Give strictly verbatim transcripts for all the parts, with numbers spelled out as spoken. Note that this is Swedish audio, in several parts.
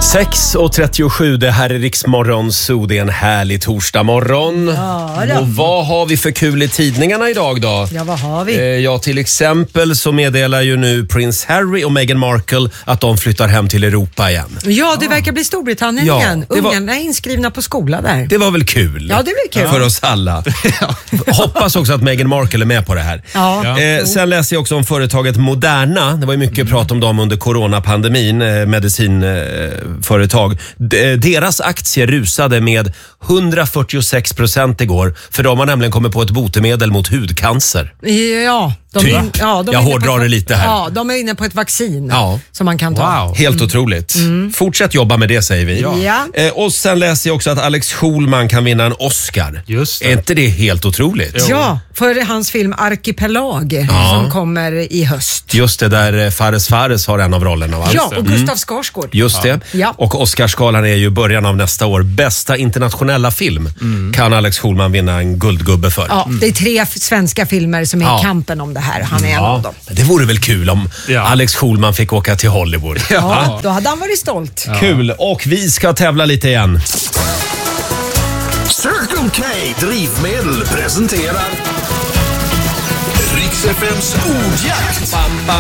sex och trettiosju, det här är Riksmorgon, så det är en härlig torsdagmorgon. Ja, då. Och vad har vi för kul i tidningarna idag då? Ja, vad har vi? Eh, ja, till exempel så meddelar ju nu Prince Harry och Meghan Markle att de flyttar hem till Europa igen. Ja, det verkar bli Storbritannien Ja, igen. det var- Ungarna är inskrivna på skola där. Det var väl kul? Ja, det blir kul. För oss alla. Hoppas också att Meghan Markle är med på det här. Ja. Eh, sen läser jag också om företaget Moderna. Det var ju mycket prat om dem under coronapandemin, eh, medicinföretag. Eh, D- deras aktier rusade med hundrafyrtiosex procent igår, för de har nämligen kommit på ett botemedel mot hudcancer. Ja, de Typ. är in- ja, de Jag är inne hårdrar på ett- det lite här. Ja, de är inne på ett vaccin Ja. som man kan ta. Wow. Helt otroligt. Mm. Fortsätt jobba med det, säger vi. Ja. Eh, och sen läser jag också att Alex Schulman kan vinna en Oscar. Just det. Är inte det helt otroligt? Ja, för hans film Arkipelag som kommer i höst. Just det, där eh, Fares Fares har en av rollerna, va? Ja, och Gustav Skarsgård. Just det. Ja. Och Oscarsgalan är ju början av nästa år. Bästa internationella film Mm. kan Alex Schulman vinna en guldgubbe för. Ja, det är tre f- svenska filmer som är Ja. i kampen om det här. Han är en av dem. Men det vore väl kul om Ja. Alex Schulman fick åka till Hollywood. Ja, då hade han varit stolt. Kul. Och vi ska tävla lite igen. Circle K Drivmedel presenterar Rix F M's ordjakt.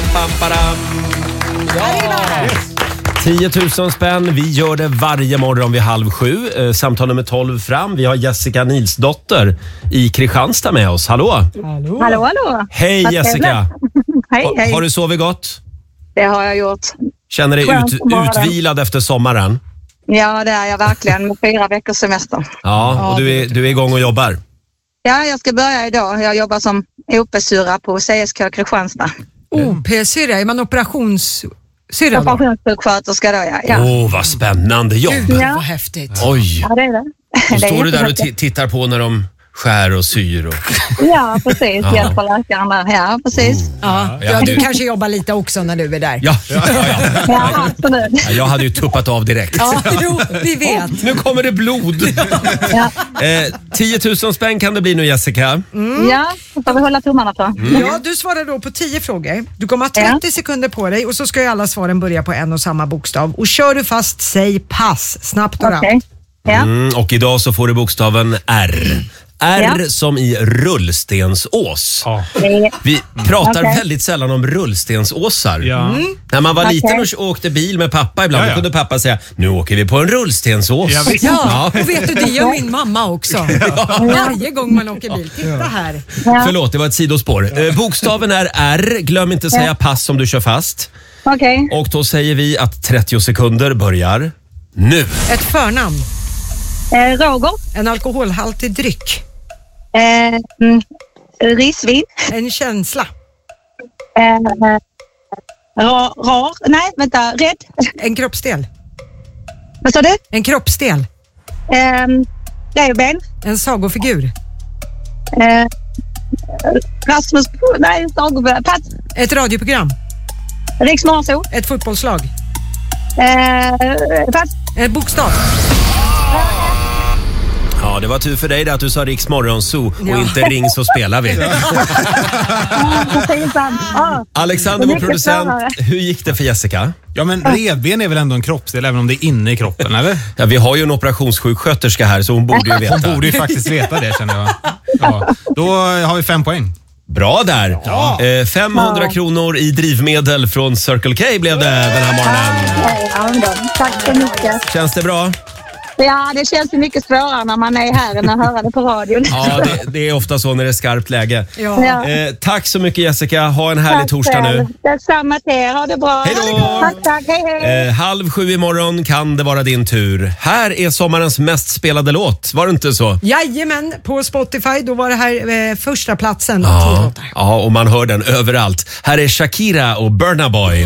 tio tusen spänn. Vi gör det varje morgon vid halv sju. Eh, samtal nummer tolv fram. Vi har Jessica Nilsdotter i Kristianstad med oss. Hallå! Hallå, hallå. Hej Vad Jessica! trevligt. Hej, Ha, hej. har du sovit gott? Det har jag gjort. Känner dig Skönt ut, på morgonen. utvilad efter sommaren? Ja, det är jag verkligen. Med fyra veckors semester. Ja, och du är, du är igång och jobbar? Ja, jag ska börja idag. Jag jobbar som O P-syrra på C S K Kristianstad. O P-syrra, är man operationssyrra då? Operationssjuksköterska då, ja. Åh, Ja, oh, vad spännande jobb! Gud, Ja. vad häftigt. Oj! ja det är det. Då Det är står du där och jättehäftigt. ti- tittar på när de skär och syr. Och... Ja, precis. Hjälper läkaren där. Ja, precis. Ja, ja, du kanske jobbar lite också när du är där. Ja, ja, ja, ja. Ja, absolut. Ja, jag hade ju tuppat av direkt. Ja, jo, vi vet. Nu kommer det blod! Ja, Eh, tio tusen spänn kan det bli nu, Jessica. ja det får vi hålla tummarna för. Ja, du svarar då på tio frågor. Du kommer ha trettio sekunder på dig och så ska ju alla svaren börja på en och samma bokstav. Och kör du fast, säg pass. Snabbt och Okej. rakt. Ja. Mm, och idag så får du bokstaven R. R Ja. som i rullstensås. Ja. Det- Vi pratar Okej. väldigt sällan om rullstensåsar. Ja. När man var Okej. liten och åkte bil med pappa ibland, Ja, då ja. kunde pappa säga, nu åker vi på en rullstensås. Ja, visst. Ja, och vet du, det gör min mamma också. Varje gång man åker bil. Titta här. Ja. Förlåt, det var ett sidospår. Eh, bokstaven är R. Glöm inte säga pass om du kör fast. Okej. Och då säger vi att trettio sekunder börjar nu. Ett förnamn. Eh, Roger. En alkoholhaltig dryck. Eh, mm, risvin. En känsla. Eh, rar, rar. Nej, vänta. Rädd. En kroppsdel. Vad sa du? En kroppsdel. Eh, Revben. En sagofigur. Eh, Rasmus... Nej, Sagoberg. Pass. Ett radioprogram. Riks Morgonzoo. Ett fotbollslag. Eh, pass. En bokstav. Ja, det var tur för dig där att du sa Riks Morgonzoo och Ja. inte Ring så spelar vi. Precis. Ah. Alexander, vår Mycket producent, svårare. hur gick det för Jessica? Ja, men revben är väl ändå en kroppsdel även om det är inne i kroppen, eller? Ja, vi har ju en operationssjuksköterska här så hon borde ju veta. Hon borde ju faktiskt veta det, känner jag. Ja. Då har vi fem poäng. Bra där! Eh, femhundra Ja. kronor i drivmedel från Circle K blev det den här morgonen. Ja, ja, tack så mycket. Känns det bra? Ja, det känns ju mycket svårare när man är här än att höra det på radion. Ja, det, det är ofta så när det är skarpt läge. Ja. Ja. Eh, tack så mycket Jessica, ha en härlig Tack torsdag nu. själv. Detsamma till er, ha det bra. Hej då. Tack, tack, hej, hej. Eh, halv sju imorgon kan det vara din tur. Här är sommarens mest spelade låt, var det inte så? Jajamän, på Spotify då var det här eh, första platsen. Tio Ja, låtar. ja, och man hör den överallt. Här är Shakira och Burna Boy.